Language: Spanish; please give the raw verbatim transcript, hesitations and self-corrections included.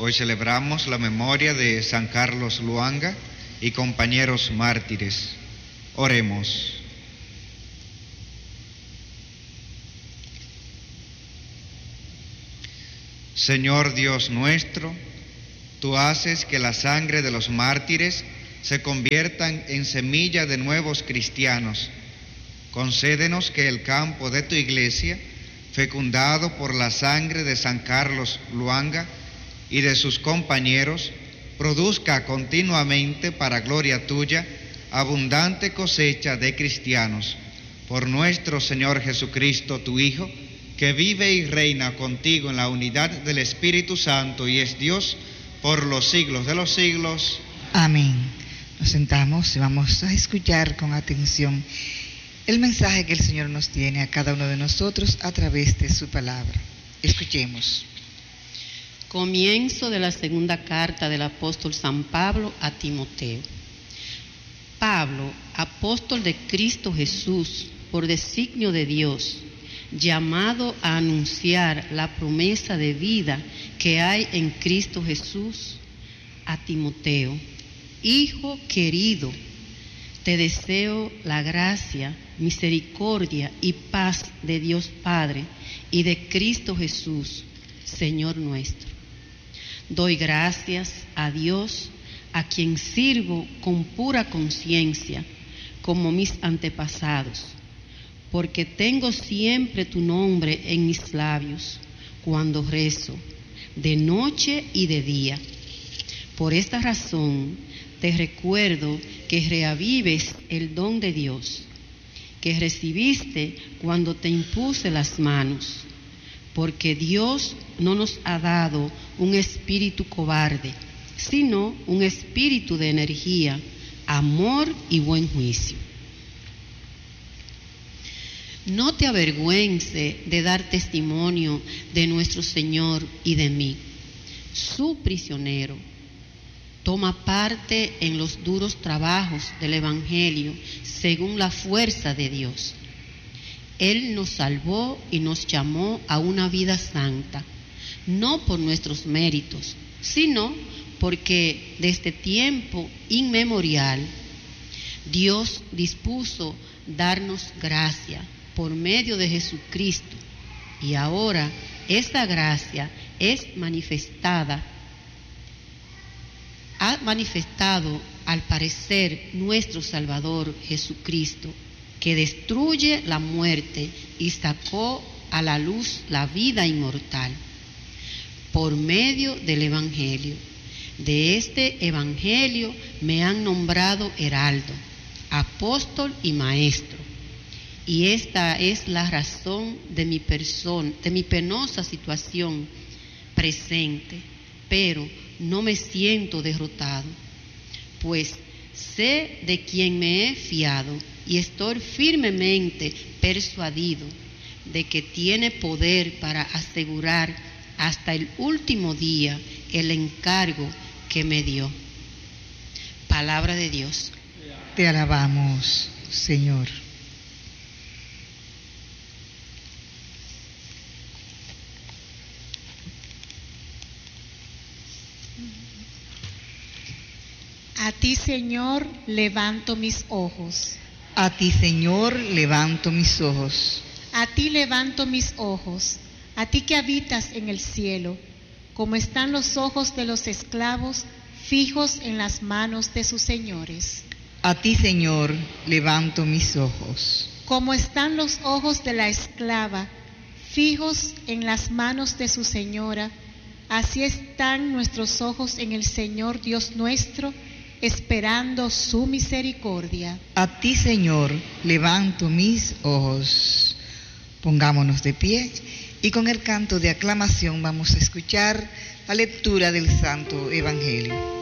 Hoy celebramos la memoria de San Carlos Luanga y compañeros mártires. Oremos. Señor Dios nuestro, tú haces que la sangre de los mártires se conviertan en semilla de nuevos cristianos. Concédenos que el campo de tu iglesia, fecundado por la sangre de San Carlos Luanga y de sus compañeros, produzca continuamente para gloria tuya abundante cosecha de cristianos. Por nuestro Señor Jesucristo, tu Hijo, que vive y reina contigo en la unidad del Espíritu Santo y es Dios por los siglos de los siglos. Amén. Nos sentamos y vamos a escuchar con atención el mensaje que el Señor nos tiene a cada uno de nosotros a través de su palabra. Escuchemos. Comienzo de la segunda carta del apóstol San Pablo a Timoteo. Pablo, apóstol de Cristo Jesús, por designio de Dios, llamado a anunciar la promesa de vida que hay en Cristo Jesús, a Timoteo, hijo querido, te deseo la gracia, misericordia y paz de Dios Padre y de Cristo Jesús, Señor nuestro. Doy gracias a Dios, a quien sirvo con pura conciencia, como mis antepasados, porque tengo siempre tu nombre en mis labios, cuando rezo, de noche y de día. Por esta razón te recuerdo que reavives el don de Dios, que recibiste cuando te impuse las manos, porque Dios no nos ha dado un espíritu cobarde, sino un espíritu de energía, amor y buen juicio. No te avergüences de dar testimonio de nuestro Señor y de mí, su prisionero. Toma parte en los duros trabajos del Evangelio según la fuerza de Dios. Él nos salvó y nos llamó a una vida santa, no por nuestros méritos, sino porque desde tiempo inmemorial Dios dispuso darnos gracia por medio de Jesucristo, y ahora esta gracia es manifestada, ha manifestado al parecer nuestro Salvador Jesucristo, que destruye la muerte y sacó a la luz la vida inmortal por medio del Evangelio. De este Evangelio me han nombrado heraldo, apóstol y maestro. Y esta es la razón de mi persona, de mi penosa situación presente, pero no me siento derrotado, pues sé de quién me he fiado y estoy firmemente persuadido de que tiene poder para asegurar hasta el último día el encargo que me dio. Palabra de Dios. Te alabamos, Señor. A ti, Señor, levanto mis ojos. A ti, Señor, levanto mis ojos. A ti levanto mis ojos, a ti que habitas en el cielo, como están los ojos de los esclavos fijos en las manos de sus señores. A ti, Señor, levanto mis ojos. Como están los ojos de la esclava fijos en las manos de su señora, así están nuestros ojos en el Señor Dios nuestro, esperando su misericordia. A ti, Señor, levanto mis ojos. Pongámonos de pie y con el canto de aclamación vamos a escuchar la lectura del Santo Evangelio.